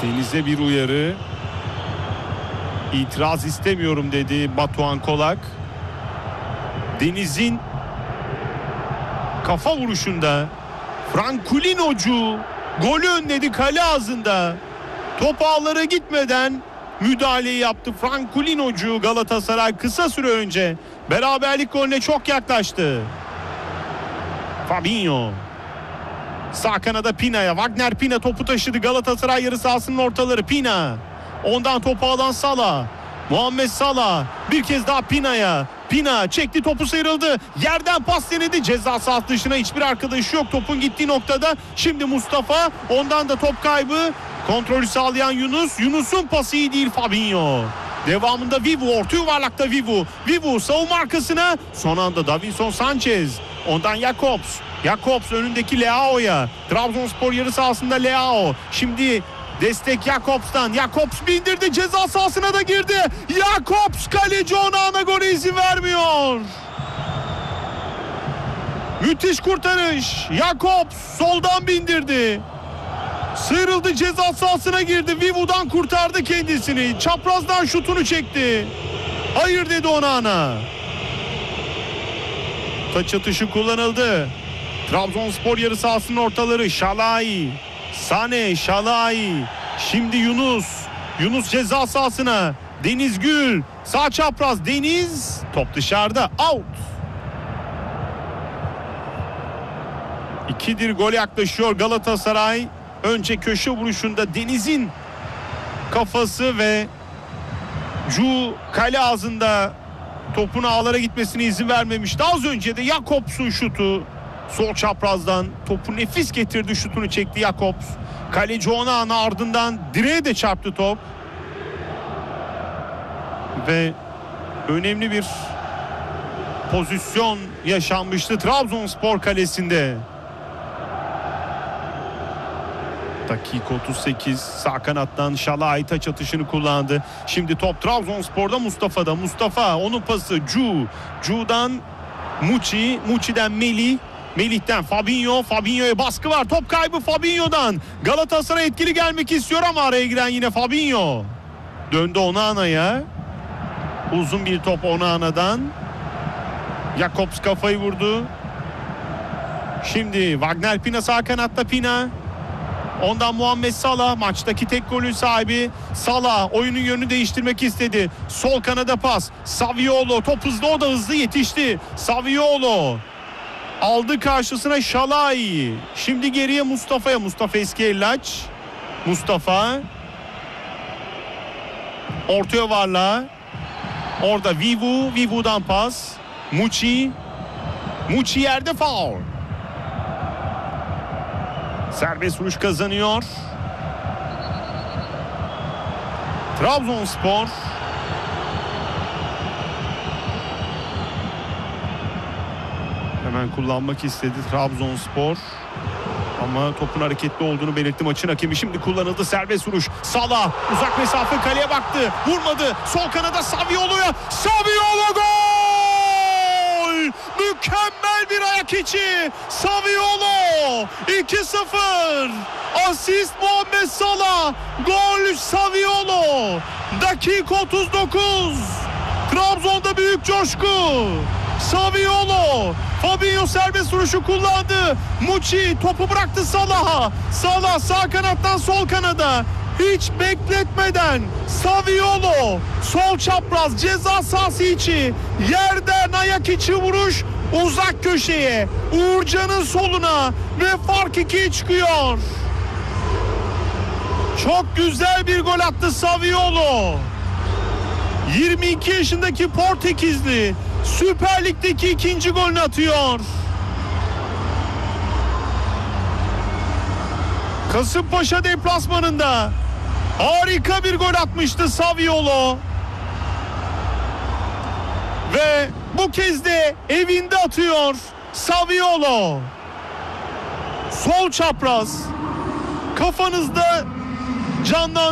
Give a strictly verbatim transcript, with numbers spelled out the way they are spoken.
Deniz'e bir uyarı. İtiraz istemiyorum dedi Batuhan Kolak. Deniz'in kafa vuruşunda Frankulinocu golü önledi kale ağzında. Top ağlara gitmeden müdahaleyi yaptı Frankulinocu. Galatasaray kısa süre önce beraberlik golüne çok yaklaştı. Fabinho. Sağ kanada Pina'ya. Wagner Pina topu taşıdı. Galatasaray yarı sahasının ortaları. Pina. Ondan topu alan Salah. Muhammed Salah. Bir kez daha Pina'ya. Pina çekti, topu sıyrıldı. Yerden pas denedi. Ceza sahası dışına hiçbir arkadaşı yok topun gittiği noktada. Şimdi Mustafa. Ondan da top kaybı. Kontrolü sağlayan Yunus. Yunus'un pası iyi değil, Fabinho. Devamında Vivu. Orta yuvarlakta Vivu. Vivu savunma arkasına. Son anda Davinson Sanchez. Ondan Jakobs. Jakobs önündeki Leao'ya. Trabzonspor yarı sahasında Leao. Şimdi destek Jakobs'tan. Jakobs bindirdi. Ceza sahasına da girdi. Jakobs, kaleci Onana gole izin vermiyor. Müthiş kurtarış. Jakobs soldan bindirdi. Sıyrıldı, ceza sahasına girdi. Vivu'dan kurtardı kendisini. Çaprazdan şutunu çekti. Hayır dedi Onana. Taç atışı kullanıldı. Trabzonspor yarı sahasının ortaları. Şalai. Sane, Şalai. Şimdi Yunus. Yunus ceza sahasına. Deniz Gül. Sağ çapraz. Deniz. Top dışarıda. Out. İkidir gole yaklaşıyor Galatasaray. Önce köşe vuruşunda Deniz'in kafası ve Cu kale ağzında topun ağlara gitmesine izin vermemişti. Az önce de Jakobs'un şutu. Sol çaprazdan topu nefis getirdi, şutunu çekti Jakobs. Kaleci Onana ardından direğe de çarptı top. Ve önemli bir pozisyon yaşanmıştı Trabzonspor kalesinde. Dakika otuz sekiz, sağ kanattan Şalai taç atışını kullandı. Şimdi top Trabzonspor'da, Mustafa'da. Mustafa, onun pası Cu. Cu'dan Muçi, Muçi'den Melih. Melih'ten Fabinho. Fabinho'ya baskı var. Top kaybı Fabinho'dan. Galatasaray etkili gelmek istiyor ama araya giren yine Fabinho. Döndü Onana'ya. Uzun bir top Onana'dan. Jakobs kafayı vurdu. Şimdi Wagner Pina sağ kanatta, Pina. Ondan Muhammed Salah, maçtaki tek golün sahibi. Salah oyunun yönünü değiştirmek istedi. Sol kanada pas. Saviolo, top hızlı, o da hızlı yetişti. Saviolo aldı karşısına Şalai. Şimdi geriye Mustafa'ya. Mustafa Eskiyellaç. Mustafa. Orta yuvarlağa. Orada Vivu. Vivu'dan pas. Muçi. Muçi yerde, faul. Serbest vuruş kazanıyor Trabzonspor. Hemen kullanmak istedi Trabzonspor. Ama topun hareketli olduğunu belirtti maçın hakemi. Şimdi kullanıldı serbest vuruş. Salah uzak mesafe, kaleye baktı. Vurmadı. Sol kanada Saviolo'ya. Saviolo gol! Mükemmel bir ayak içi. Saviolo. iki sıfır. Asist Muhammed Salah. Gol Saviolo. Dakika otuz dokuz. Trabzon'da büyük coşku. Saviolo. Fabinho serbest vuruşu kullandı. Muçi topu bıraktı Salah'a. Salah sağ kanattan sol kanada. Hiç bekletmeden Saviolo sol çapraz ceza sahası içi, yerden ayak içi vuruş uzak köşeye, Uğurcan'ın soluna ve fark ikiye çıkıyor. Çok güzel bir gol attı Saviolo. yirmi iki yaşındaki Portekizli Süper Lig'deki ikinci golünü atıyor. Kasımpaşa deplasmanında harika bir gol atmıştı Saviolo. Ve bu kez de evinde atıyor Saviolo. Sol çapraz, kafanızda canlandı.